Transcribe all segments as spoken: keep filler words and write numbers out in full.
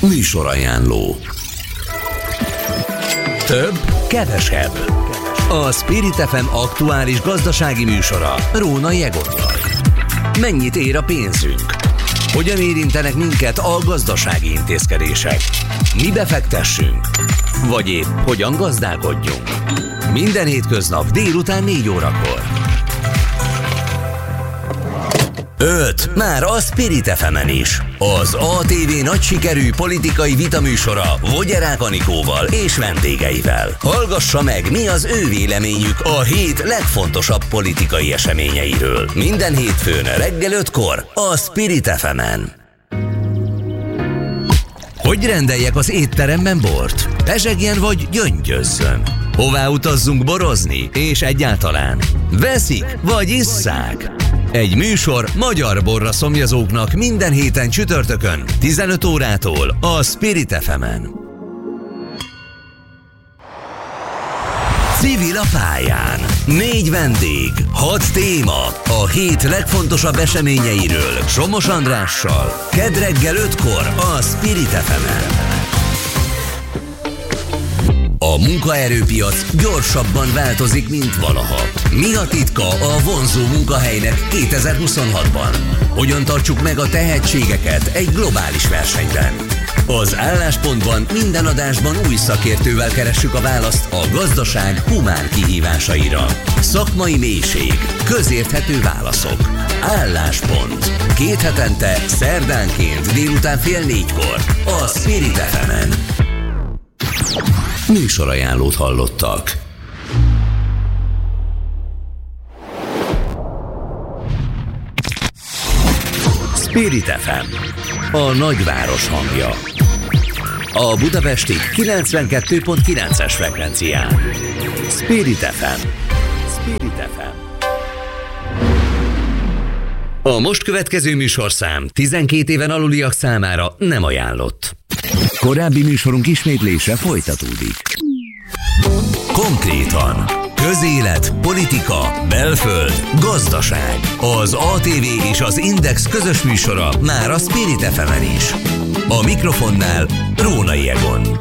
Műsorajánló. Több, kevesebb. A Spirit ef em aktuális gazdasági műsora Rónai Egonnal. Mennyit ér a pénzünk? Hogyan érintenek minket a gazdasági intézkedések? Mi befektessünk? Vagy épp hogyan gazdálkodjunk? Minden hétköznap délután négy órakor. öt. Már a Spirit ef emen is. Az á té vé nagy sikerű politikai vitaműsora Vogyerák Anikóval és vendégeivel. Hallgassa meg, mi az ő véleményük a hét legfontosabb politikai eseményeiről. Minden hétfőn reggel ötkor a Spirit ef emen. Hogy rendeljek az étteremben bort? Pezsegjen vagy gyöngyözzön? Hová utazzunk borozni? És egyáltalán veszik vagy isszák? Egy műsor magyar borra szomjazóknak minden héten csütörtökön tizenöt órától a Spirit ef emen. Civil a pályán. Négy vendég, hat téma, a hét legfontosabb eseményeiről Somos Andrással. Kedd reggel ötkor a Spirit ef emen. A munkaerőpiac gyorsabban változik, mint valaha. Mi a titka a vonzó munkahelynek kétezer-huszonhatban? Hogyan tartsuk meg a tehetségeket egy globális versenyben? Az Álláspontban minden adásban új szakértővel keressük a választ a gazdaság humán kihívásaira. Szakmai mélység, közérthető válaszok. Álláspont. Két hetente, szerdánként délután fél négykor a Spirit ef emen. Műsorajánlót hallottak. Spirit ef em, a nagyváros hangja. A budapesti kilencvenkettő pont kilences frekvencián. Spirit ef em. Spirit ef em. A most következő műsorszám tizenkét éven aluliak számára nem ajánlott. Korábbi műsorunk ismétlése folytatódik. Konkrétan. Közélet, politika, belföld, gazdaság. Az á té vé és az Index közös műsora már a Spirit ef emen is. A mikrofonnál Rónai Egon.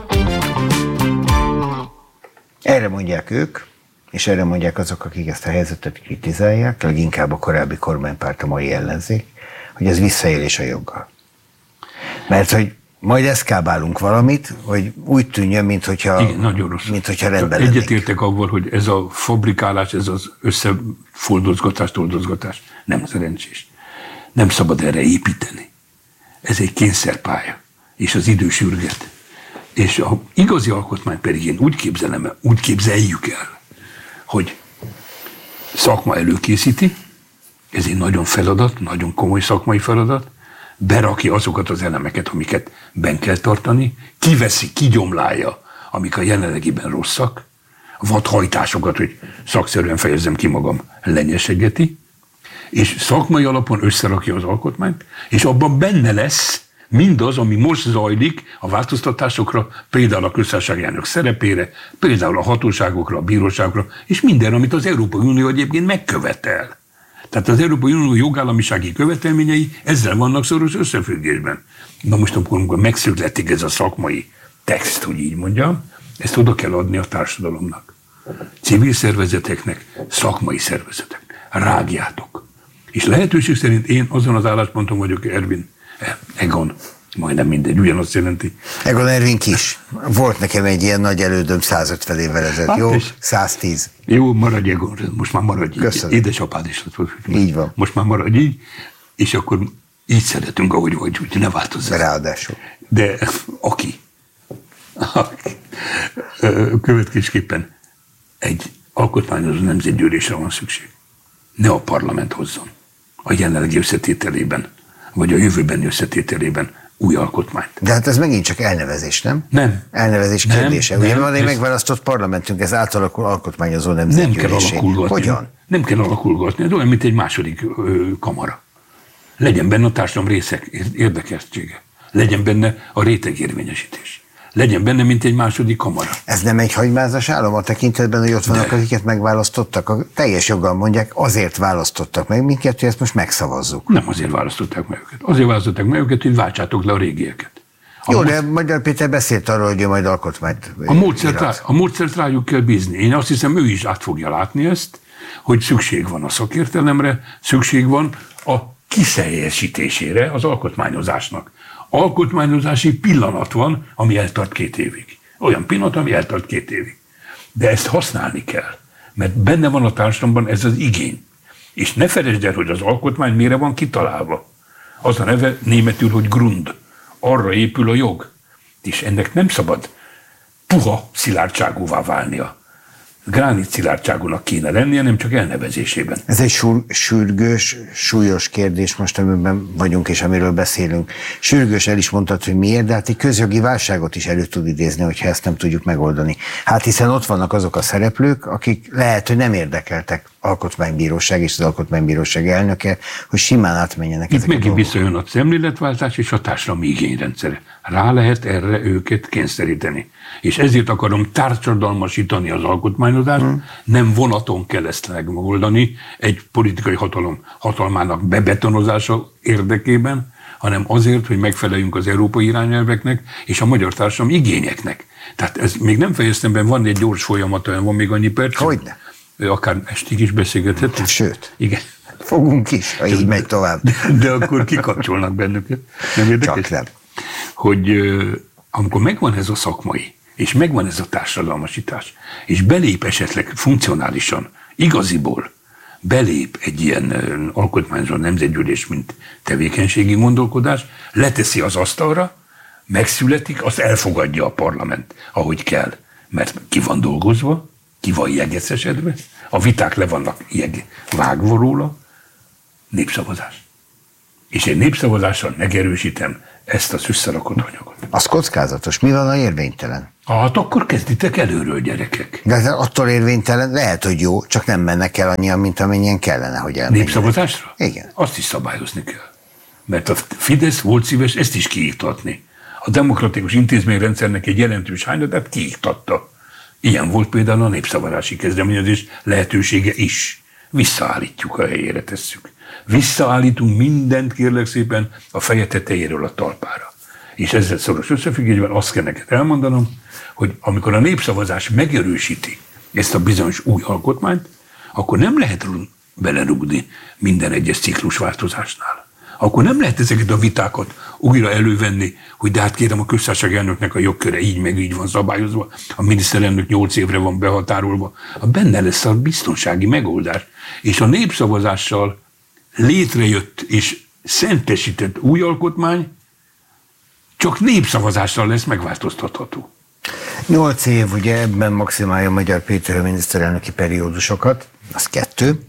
Erre mondják ők, és erre mondják azok, akik ezt a helyzetet kritizálják, leginkább a korábbi kormánypárt, a mai ellenzék, hogy ez visszaélés a joggal. Mert hogy majd eszkábálunk valamit, hogy úgy tűnjön, minthogyha, igen, nagyon rossz. Minthogyha rendben lennék. Egyetértek avval, hogy ez a fabrikálás, ez az összefoldozgatás, toldozgatás nem szerencsés. Nem szabad erre építeni. Ez egy kényszerpálya, és az idő sürget. És a igazi alkotmány pedig én úgy képzelem, úgy képzeljük el, hogy szakma előkészíti, ez egy nagyon feladat, nagyon komoly szakmai feladat, berakja azokat az elemeket, amiket benn kell tartani, kiveszi, kigyomlálja, amik a jelenlegiben rosszak, vadhajtásokat, hogy szakszerűen fejezzem ki magam, lenyesegeti, és szakmai alapon összerakja az alkotmányt, és abban benne lesz mindaz, ami most zajlik a változtatásokra, például a köztársasági elnök szerepére, például a hatóságokra, a bíróságokra, és minden, amit az Európai Unió egyébként megkövetel. Tehát az Európai Unió jogállamisági követelményei ezzel vannak szoros összefüggésben. Na most, amikor megszületik ez a szakmai text, hogy így mondjam, ezt oda kell adni a társadalomnak. Civil szervezeteknek, szakmai szervezeteknek. Rágjátok. És lehetőség szerint én azon az állásponton vagyok, Ervin, Egon, majdnem mindegy, ugyanazt jelenti. Egon Ervin Kis. Volt nekem egy ilyen nagy elődöm százötven évvel ezelőtt, hát jó? száztíz. Jó, maradj Egon, most már maradj így. Köszönöm. Édesapád is lett. Így van. Most már maradj így, és akkor így szeretünk, ahogy vagy, úgy ne változzál. Ráadásul. De aki, aki következésképpen egy alkotmányozó nemzetgyűlésre van szükség. Ne a parlament hozzon a jelenlegi összetételében, vagy a jövőbeni összetételében új alkotmányt. De hát ez megint csak elnevezés, nem? Nem. Elnevezés nem, kérdése. Nem, Ugye van egy ez... megválasztott parlamentünk, ez átalakul alkotmányozó nemzetgyűlésé. Nem kell alakulgatni. Hogyan? Nem kell alakulgatni. Ez olyan, mint egy második ö, kamara. Legyen benne a társadalom részek érdekeltsége. Legyen benne a rétegérvényesítés. Legyen benne, mint egy második kamara. Ez nem egy hagymázas állam a tekintetben, hogy ott vannak, de... akiket megválasztottak? A teljes joggal mondják, azért választottak meg minket, hogy ezt most megszavazzuk. Nem azért választották meg őket. Azért választották meg őket, hogy váltsátok le a régieket. A Jó, de Magyar Péter beszélt arról, hogy ő majd alkotmányt a módszert, rá, a módszert rájuk kell bízni. Én azt hiszem, ő is át fogja látni ezt, hogy szükség van a szakértelemre, szükség van a kiszeljesítésére az alkotmányozásnak. Alkotmányozási pillanat van, ami eltart két évig. Olyan pillanat, ami eltart két évig. De ezt használni kell, mert benne van a társadalomban ez az igény. És ne felejtsd el, hogy az alkotmány mire van kitalálva. Az a neve németül, hogy Grund. Arra épül a jog. És ennek nem szabad puha szilárdságúvá válnia. Gránit szilárdságúnak kéne lennie, nem csak elnevezésében. Ez egy sur, sürgős, súlyos kérdés most, amiben vagyunk és amiről beszélünk. Sürgős, el is mondtad, hogy miért, de hát egy közjogi válságot is elő tud idézni, hogyha ezt nem tudjuk megoldani. Hát hiszen ott vannak azok a szereplők, akik lehet, hogy nem érdekeltek, Alkotmánybíróság és az Alkotmánybíróság elnöke, hogy simán átmenjenek. Itt megint visszajön a szemléletváltás és a társadalmi igényrendszere. Rá lehet erre őket kényszeríteni. És ezért akarom társadalmasítani az alkotmányozást, hmm. nem vonaton kell ezt megoldani egy politikai hatalom hatalmának bebetonozása érdekében, hanem azért, hogy megfeleljünk az európai irányelveknek és a magyar társadalom igényeknek. Tehát ez még nem fejeztem be, van egy gyors folyamat, olyan van még annyi perc. Hogyne. Akár estig is beszélgethetünk. Sőt. Igen. Fogunk is, ha így megy tovább. De, de akkor kikapcsolnak bennünket. Nem érdekes? Csak nem. Hogy amikor megvan ez a szakmai, és megvan ez a társadalmasítás, és belép esetleg funkcionálisan, igaziból belép egy ilyen alkotmányozó nemzetgyűlés, mint tevékenységi gondolkodás, leteszi az asztalra, megszületik, azt elfogadja a parlament, ahogy kell. Mert ki van dolgozva, ki van jegeszesedve, a viták le vannak jeg vágva róla, népszavazás. És egy népszavazással megerősítem ezt az összerakott anyagot. Az kockázatos. Mi van, a érvénytelen? Hát akkor kezditek előről, gyerekek. De attól érvénytelen lehet, hogy jó, csak nem mennek el annyian, mint amennyien kellene, hogy elmenjenek. Népszavazásra? Igen. Azt is szabályozni kell. Mert a Fidesz volt szíves ezt is kiiktatni. A demokratikus intézményrendszernek egy jelentős hányadát kiiktatta. Ilyen volt például a népszavazási kezdeményezés lehetősége is. Visszaállítjuk, a helyére tesszük. Visszaállítunk mindent, kérlek szépen, a feje tetejéről a talpára. És ezzel szoros összefüggésben azt kell neked elmondanom, hogy amikor a népszavazás megerősíti ezt a bizonyos új alkotmányt, akkor nem lehet belerúgni minden egyes ciklusváltozásnál. Akkor nem lehet ezeket a vitákat újra elővenni, hogy de hát kérem, a köztársaság elnöknek a jogköre így meg így van szabályozva, a miniszterelnök nyolc évre van behatárolva. A benne lesz a biztonsági megoldás. És a népszavazással létrejött és szentesített új alkotmány csak népszavazással lesz megváltoztatható. Nyolc év, ugye ebben maximálja Magyar Péter a miniszterelnöki periódusokat, az kettő.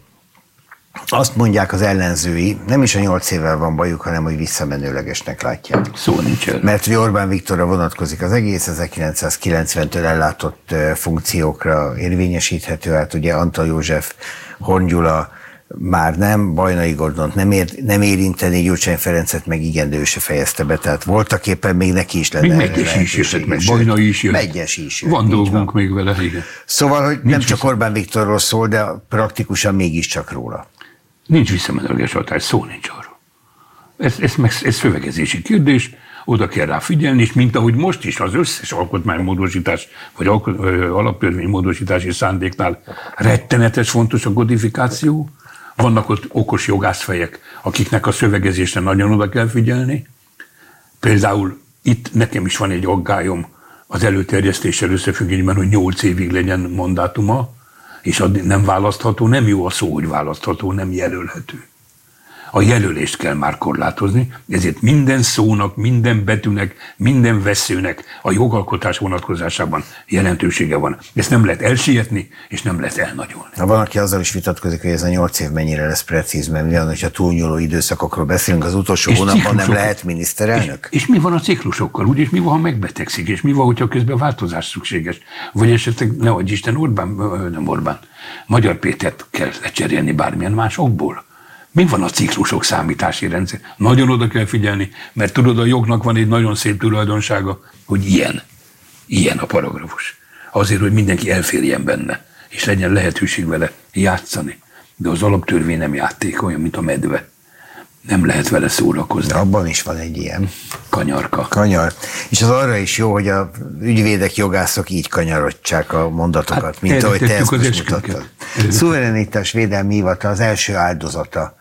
Azt mondják az ellenzői, nem is a nyolc évvel van bajuk, hanem hogy visszamenőlegesnek látják. Szó nincs el. Mert hogy Orbán Viktorra vonatkozik az egész, ezerkilencszázkilencventől ellátott funkciókra érvényesíthető, hát ugye Antal József, Horn Gyula már nem, Bajnai Gordont nem, ér, nem érinteni, Gyurcsány Ferencet meg igen, de ő se fejezte be, tehát voltak éppen még neki is lenne. Még Megyes is jöhet, meg Bajnai is jött. Megyes is jött. Van dolgunk még vele, igen. Szóval, hogy Nincs nem csak vissza... Orbán Viktorról szól, de praktikusan mégiscsak róla. Nincs visszamenőleges hatás, szó nincs arról. Ez, ez, meg, ez szövegezési kérdés, oda kell rá figyelni, és mint ahogy most is az összes alkotmánymódosítás, vagy alaptörvénymódosítási szándéknál rettenetes fontos a kodifikáció, vannak ott okos jogászfejek, akiknek a szövegezésre nagyon oda kell figyelni. Például itt nekem is van egy aggályom az előterjesztéssel összefüggésben, hogy nyolc évig legyen mandátuma, és addig nem választható, nem jó a szó, hogy választható, nem jelölhető. A jelölést kell már korlátozni, ezért minden szónak, minden betűnek, minden veszőnek a jogalkotás vonatkozásában jelentősége van. Ezt nem lehet elsietni, és nem lehet elnagyolni. Na, van, aki azzal is vitatkozik, hogy ez a nyolc év mennyire lesz precíz, mert mi van, hogyha túlnyúló időszakokról beszélünk, az utolsó és hónapban nem lehet miniszterelnök? És, és mi van a ciklusokkal, úgy, és mi van, ha megbetegszik, és mi van, hogyha közben változás szükséges? Vagy esetleg, ne adj Isten, Orbán, nem Orbán, Magyar Pétert kell lecserélni bármilyen más okból. Mi van a ciklusok számítási rendszer? Nagyon oda kell figyelni, mert tudod, a jognak van egy nagyon szép tulajdonsága, hogy ilyen, ilyen a paragrafus. Azért, hogy mindenki elférjen benne, és legyen lehetőség vele játszani. De az alaptörvény nem játék, olyan, mint a medve. Nem lehet vele szórakozni. Abban is van egy ilyen. Kanyarka. Kanyar. És az arra is jó, hogy a ügyvédek, jogászok így kanyarodják a mondatokat, hát, mint ahogy te ezt most mutattad. Szuverenitás Védelmi Hivatal az első áldozata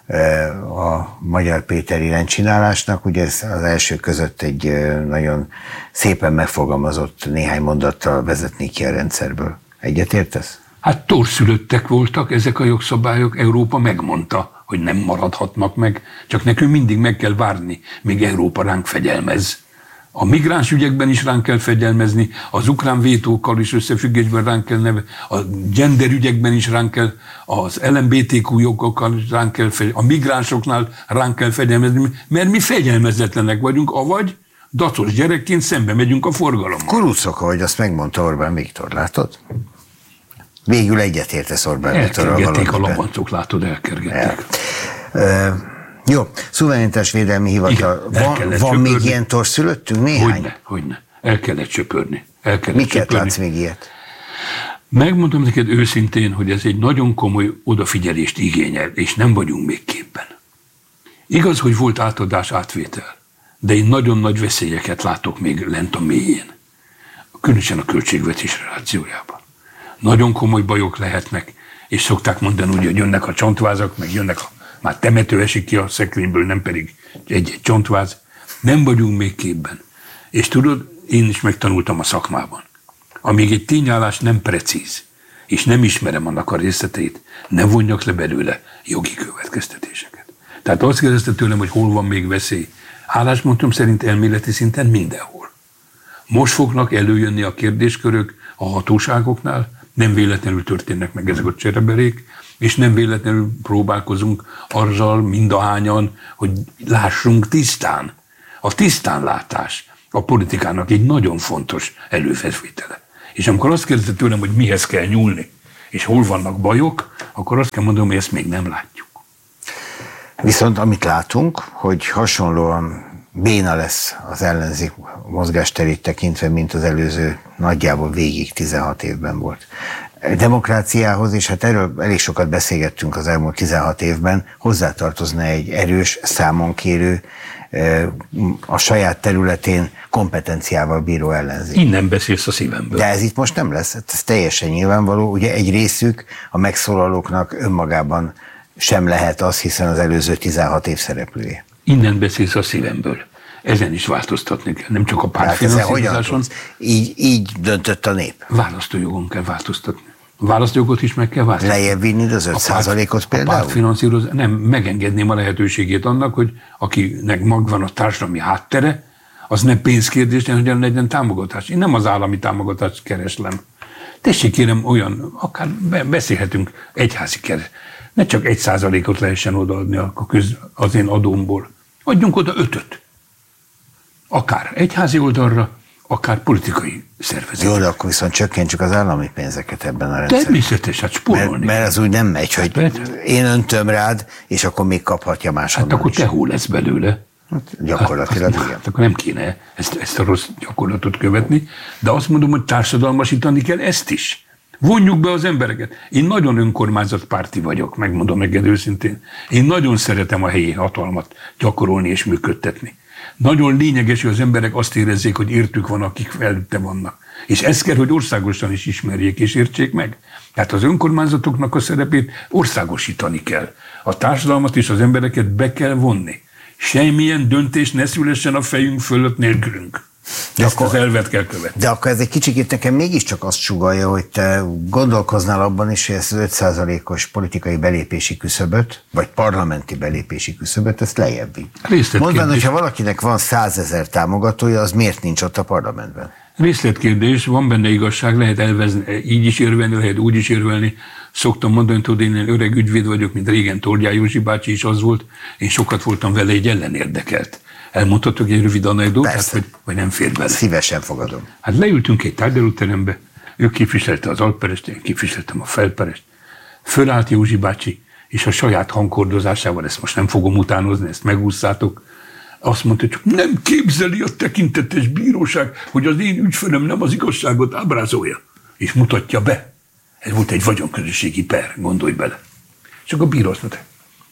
a Magyar Péteri rendcsinálásnak. Ugye ez az első között egy nagyon szépen megfogalmazott néhány mondattal vezetni ki a rendszerből. Egyetértesz? Hát torszülöttek voltak ezek a jogszabályok, Európa megmondta, hogy nem maradhatnak meg, csak nekünk mindig meg kell várni, míg Európa ránk fegyelmez. A migráns ügyekben is ránk kell fegyelmezni, az ukrán vétókkal is összefüggésben ránk kell neve, a gender ügyekben is ránk kell, az el em bé té kú jogokkal is ránk kell fegyelmezni, a migránsoknál ránk kell fegyelmezni, mert mi fegyelmezetlenek vagyunk, avagy dacos gyerekként szembe megyünk a forgalommal. Kurucok, ahogy azt megmondta Orbán Viktor, látod? Végül egyetértesz Orbán Viktorral. Elkergették a labancok, látod, elkergették. El. Uh, jó, Szuverenitás Védelmi Hivatal. Igen, van van még ilyen torszülöttünk? Néhány? Hogyne, hogyne. El kellett söpörni. El kellett Miket söpörni. látsz még ilyet? Megmondom neked őszintén, hogy ez egy nagyon komoly odafigyelést igényel, és nem vagyunk még képben. Igaz, hogy volt átadás, átvétel, de én nagyon nagy veszélyeket látok még lent a mélyén. Különösen a költségvetés relációjában. Nagyon komoly bajok lehetnek, és szokták mondani, hogy jönnek a csontvázak, meg jönnek a, már temető esik ki a szekrényből, nem pedig egy-egy csontváz. Nem vagyunk még képben. És tudod, én is megtanultam a szakmában. Amíg egy tényállás nem precíz, és nem ismerem annak a részleteit, ne vonjak le belőle jogi következtetéseket. Tehát azt kérdezte tőlem, hogy hol van még veszély. Álláspontom szerint elméleti szinten mindenhol. Most fognak előjönni a kérdéskörök a hatóságoknál, nem véletlenül történnek meg ezek a csereberék, és nem véletlenül próbálkozunk azzal mindahányan, hogy lássunk tisztán. A tisztánlátás a politikának egy nagyon fontos előfeltétele. És amikor azt kérdezte tőlem, hogy mihez kell nyúlni, és hol vannak bajok, akkor azt kell mondanom, hogy ezt még nem látjuk. Viszont amit látunk, hogy hasonlóan béna lesz az ellenzék mozgásterét tekintve, mint az előző nagyjából végig tizenhat évben volt. Demokráciához, és hát erről elég sokat beszélgettünk az elmúlt tizenhat évben, hozzátartozna egy erős, számonkérő, a saját területén kompetenciával bíró ellenzék. Innen beszélsz a szívemből. De ez itt most nem lesz, ez teljesen nyilvánvaló. Ugye egy részük a megszólalóknak önmagában sem lehet az, hiszen az előző tizenhat év szereplője. Innen beszélsz a szívemből. Ezen is változtatni kell, nem csak a pártfinanszírozáson. Így, így döntött a nép. Választójogon kell változtatni. A választójogot is meg kell változtatni. Lejjebb vinni az öt százalékot például? A pártfinanszírozás, nem, megengedném a lehetőségét annak, hogy akinek magvan a társadalmi háttere, az nem pénzkérdés, hanem hogy legyen támogatás. Én nem az állami támogatást kereslem. Tessék kérem olyan, akár beszélhetünk egyházi keres. Ne csak egy százalékot lehessen odaadni a köz, az én adómból. Adjunk oda ötöt. Akár egyházi oldalra, akár politikai szervezetre. Jó, de akkor viszont csökkentsük az állami pénzeket ebben a rendszerben. Természetes, hát spórolni. Mert, mert az úgy nem megy, hogy hát, én öntöm rád, és akkor még kaphatja máshonnan Hát akkor is. tehó lesz belőle. Hát, gyakorlatilag hát, igen. Hát akkor nem kéne ezt, ezt a rossz gyakorlatot követni, de azt mondom, hogy társadalmasítani kell ezt is. Vonjuk be az embereket. Én nagyon önkormányzatpárti vagyok, megmondom neked őszintén. Én nagyon szeretem a helyi hatalmat gyakorolni és működtetni. Nagyon lényeges, hogy az emberek azt érezzék, hogy értük van, akik felütte vannak. És ezt kell, hogy országosan is ismerjék és értsék meg. Tehát az önkormányzatoknak a szerepét országosítani kell. A társadalmat és az embereket be kell vonni. Semmilyen döntés ne szülessen a fejünk fölött nélkülünk. De ezt akkor, az elvet kell követni. De akkor ez egy kicsit nekem mégiscsak azt sugallja, hogy te gondolkoznál abban is, hogy ezt az öt százalékos politikai belépési küszöböt, vagy parlamenti belépési küszöböt, ezt lejjebb vigy. Mondván, hogyha valakinek van százezer támogatója, az miért nincs ott a parlamentben? Részletkérdés, van benne igazság, lehet elvezni, így is érvelni, lehet úgy is érvelni. Szoktam mondani, hogy én öreg ügyvéd vagyok, mint régen Tordján Józsi bácsi is az volt, én sokat voltam vele egy ellenérdekelt. Elmondhatok egy rövid anekdótát, vagy, vagy nem fér bele? Szívesen fogadom. Hát leültünk egy tárgyalóterembe, ő képviselte az Alperest, én képviseltem a Felperest. Fölállt Józsi bácsi, és a saját hangkordozásával, ezt most nem fogom utánozni, ezt megúszszátok, azt mondta, hogy nem képzeli a tekintetes bíróság, hogy az én ügyfelem nem az igazságot ábrázolja, és mutatja be. Ez volt egy vagyonközösségi per, gondolj bele. Csak a bíró azt mondta,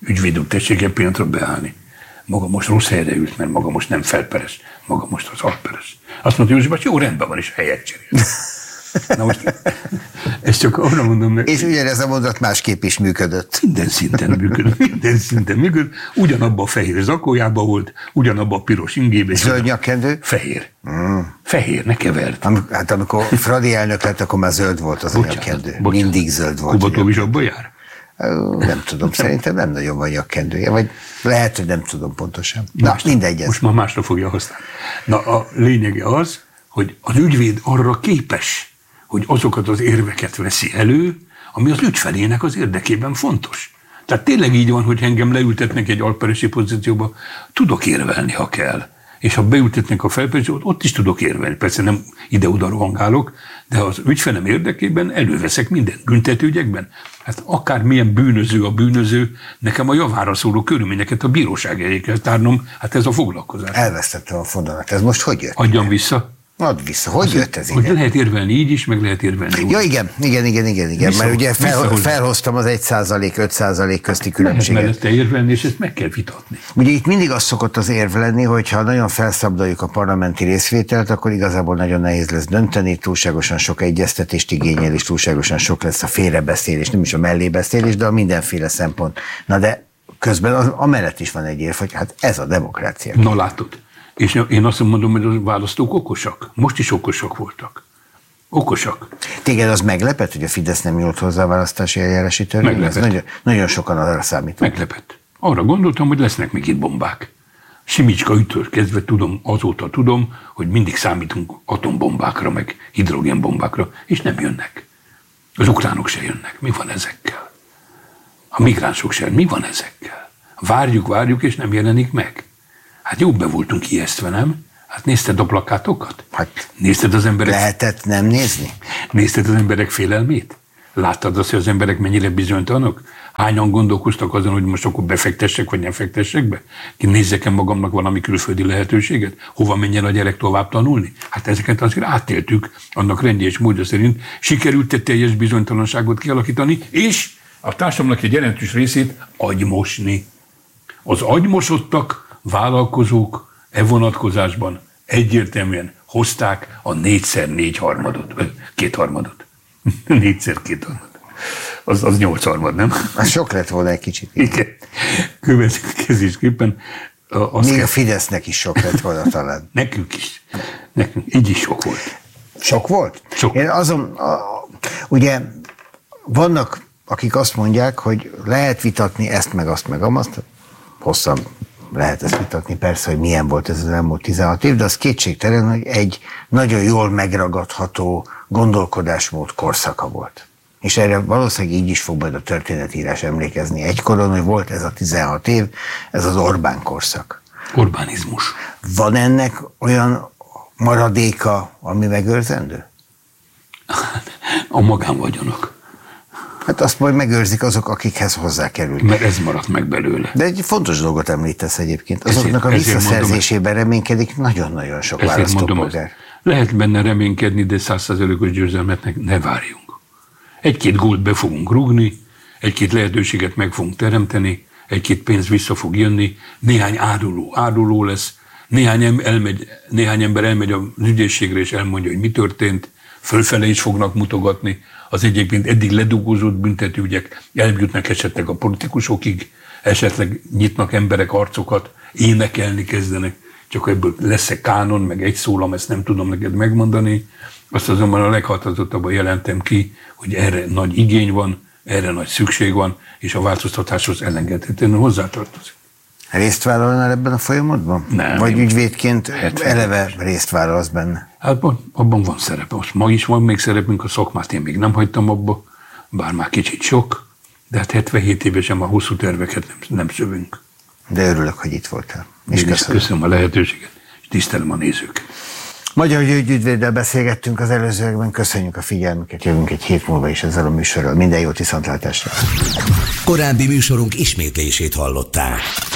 Ügyvéd úr, tessék egy pillanatra beállni. Maga most rossz helyre ült, mert maga most nem felperes, maga most az alperes. Azt mondta József bácsi, jó, rendben van, és helyet cserél. Na most, ezt csak arra mondom neki. És ugyanez a mondat másképp is működött. Minden szinten működött, minden szinten működött. Ugyanabban a fehér zakójában volt, ugyanabban a piros ingében. Zöld nyakkendő? Fehér. Mm. Fehér, ne keverd. Am, hát amikor Fradi elnök lett, akkor már zöld volt az a nyakkendő. Mindig zöld volt. Kubatov is abban jár? Nem tudom, szerintem nem nagyon van nyakkendője, vagy lehet, hogy nem tudom pontosan. Na, másra, mindegy ez. Most már másra fogja használni. Na, a lényege az, hogy az ügyvéd arra képes, hogy azokat az érveket veszi elő, ami az ügyfelének az érdekében fontos. Tehát tényleg így van, hogy engem leültetnek egy alperesi pozícióba, tudok érvelni, ha kell. És ha beültetnek a felperesítót, ott is tudok érvelni. Persze nem ide-oda rohangálok, de az ügyfelem érdekében előveszek mindent büntetőügyekben. Hát akármilyen bűnöző a bűnöző, nekem a javára szóló körülményeket a bíróság elé kell tárnom, hát ez a foglalkozás. Elvesztettem a fonalat. Ez most hogy jött? Adjam vissza. Add vissza. Hogy az jött ez hogy ide? Lehet érvelni így is, meg lehet érvelni úgy. Ja, igen, igen, igen, igen, igen. Vissza, mert ugye fel, visszahozni. felhoztam az egy százalék, öt százalék közti Lehet különbséget. mellette érvelni, és ezt meg kell vitatni. Ugye itt mindig az szokott az érv lenni, hogy ha nagyon felszabdaljuk a parlamenti részvételt, akkor igazából nagyon nehéz lesz dönteni, túlságosan sok egyeztetést igényel, és túlságosan sok lesz a félrebeszélés, nem is a mellébeszélés, de a mindenféle szempont. Na de közben az, amellett is van egy érv, hogy hát ez a demokrácia. Na látod. És én azt mondom, hogy a választók okosak. Most is okosak voltak. Okosak. Téged az meglepett, hogy a Fidesz nem jött hozzá a választási eljárási törvényhez? Nagyon, nagyon sokan arra számítottak. Meglepett. Arra gondoltam, hogy lesznek még itt bombák. Simicska ütől kezdve tudom, azóta tudom, hogy mindig számítunk atombombákra, meg hidrogénbombákra, és nem jönnek. Az ukránok se jönnek. Mi van ezekkel? A migránsok se. Mi van ezekkel? Várjuk, várjuk, és nem jelenik meg. Hát jó, be voltunk ijesztve, nem? Hát nézted a plakátokat? Hát nézted az emberek... lehetett nem nézni? Nézted az emberek félelmét? Láttad azt, hogy az emberek mennyire bizonytalanok? Hányan gondolkoztak azon, hogy most akkor befektessek, vagy nem fektessek be? Ki nézzek-e magamnak valami külföldi lehetőséget? Hova menjen a gyerek tovább tanulni? Hát ezeket azért átéltük, annak rendje és módja szerint. Sikerült egy teljes bizonytalanságot kialakítani, és a társadalomnak egy jelentős részét agymosni. Az agymosottak, vállalkozók e vonatkozásban egyértelműen hozták a négyszer négy harmadot, vagy kétharmadot. Négyszer kétharmad. Az, az nyolc harmad, nem? Az sok lett volna egy kicsit. Igen. Következésképpen... Még kell... a Fidesznek is sok lett volna talán. Nekünk is. Nekünk így is sok volt. Sok volt? Sok. Én azon, a, ugye vannak, akik azt mondják, hogy lehet vitatni ezt, meg azt, meg azt. Hosszan lehet ezt vitatni, persze, hogy milyen volt ez az elmúlt tizenhat év, de az kétségtelen, hogy egy nagyon jól megragadható gondolkodásmód korszaka volt. És erre valószínűleg így is fog majd a történetírás emlékezni egykoron, hogy volt ez a tizenhat év, ez az Orbán korszak. Orbánizmus. Van ennek olyan maradéka, ami megőrzendő? A magánvagyonok. Hát azt majd megőrzik azok, akikhez hozzákerültek. Mert ez maradt meg belőle. De egy fontos dolgot említesz egyébként. Azoknak ezért, a visszaszerzésében reménykedik nagyon-nagyon sok választópolgár. Lehet benne reménykedni, de százszázalékos győzelmet ne várjunk. Egy-két gólt be fogunk rúgni, egy-két lehetőséget meg fogunk teremteni, egy-két pénz vissza fog jönni, néhány áruló, áruló lesz, néhány, elmegy, néhány ember elmegy az ügyészségre és elmondja, hogy mi történt, fölfele is fognak mutogatni, az egyébként eddig ledugózott büntetőügyek eljutnak esetleg a politikusokig, esetleg nyitnak emberek arcokat, énekelni kezdenek, csak ebből lesz-e kánon, meg egy szólam, ezt nem tudom neked megmondani. Azt azonban a leghatározottabban jelentem ki, hogy erre nagy igény van, erre nagy szükség van, és a változtatáshoz elengedhetetlenül hozzátartozik. Részt vállalnál ebben a folyamatban? Nem. Vagy ügyvédként eleve részt vállalsz benne? Hát abban van szerepe. Most ma is van még szerepünk, a szakmát én még nem hagytam abba, bár már kicsit sok, de hát hetvenhét évesen már hosszú terveket nem, nem szövünk. De örülök, hogy itt voltál. És én köszönöm. köszönöm a lehetőséget, és tisztelem a nézőket. Magyar György beszélgettünk az előzőekben, köszönjük a figyelmüket, jövünk egy hét múlva is ezzel a műsorral. Minden jót, viszontlátásra! Korábbi műsorunk ismétlését hallották.